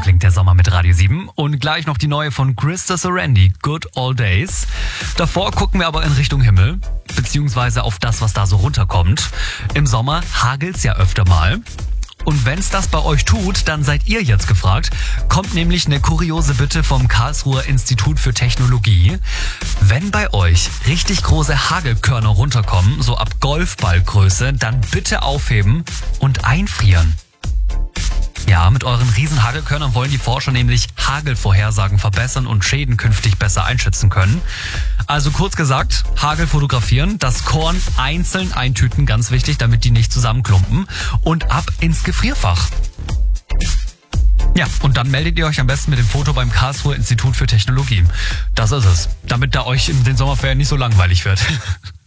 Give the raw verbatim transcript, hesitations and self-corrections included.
klingt der Sommer mit Radio sieben. Und gleich noch die neue von Krista Sorandi, Good Old Days. Davor gucken wir aber in Richtung Himmel, beziehungsweise auf das, was da so runterkommt. Im Sommer hagelt's ja öfter mal. Und wenn's das bei euch tut, dann seid ihr jetzt gefragt. Kommt nämlich eine kuriose Bitte vom Karlsruher Institut für Technologie. Wenn bei euch richtig große Hagelkörner runterkommen, so ab Golfballgröße, dann bitte aufheben und einfrieren. Ja, mit euren riesen Hagelkörnern wollen die Forscher nämlich Hagelvorhersagen verbessern und Schäden künftig besser einschätzen können. Also kurz gesagt, Hagel fotografieren, das Korn einzeln eintüten, ganz wichtig, damit die nicht zusammenklumpen, und ab ins Gefrierfach. Ja, und dann meldet ihr euch am besten mit dem Foto beim Karlsruher Institut für Technologie. Das ist es, damit da euch in den Sommerferien nicht so langweilig wird.